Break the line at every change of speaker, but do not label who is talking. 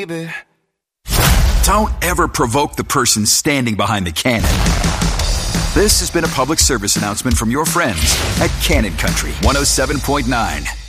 baby.
Don't ever provoke the person standing behind the cannon. This has been a public service announcement from your friends at Cannon Country 107.9.